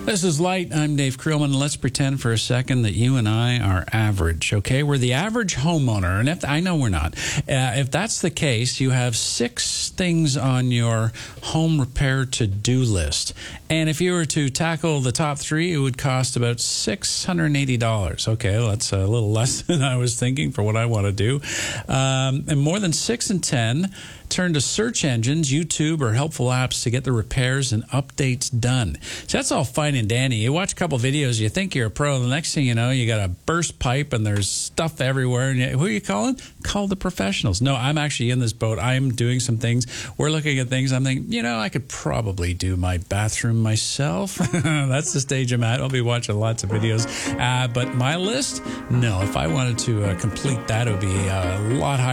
This is Light. I'm Dave Creelman. Let's pretend for a second that you and I are average, okay? We're the average homeowner, and if I know we're not. If that's the case, you have 6 things on your home repair to-do list. And if you were to tackle the top 3, it would cost about $680. Okay, well, that's a little less than I was thinking for what I want to do. And more than 6 in 10 turn to search engines, YouTube, or helpful apps to get the repairs and updates done. So that's all fine and dandy. You watch a couple videos, you think you're a pro. The next thing you know, you got a burst pipe and there's stuff everywhere. And who are you calling? Call the professionals. No, I'm actually in this boat. I'm doing some things. We're looking at things. I'm thinking, I could probably do my bathroom myself. That's the stage I'm at. I'll be watching lots of videos. But my list? No, if I wanted to complete that, it would be a lot higher.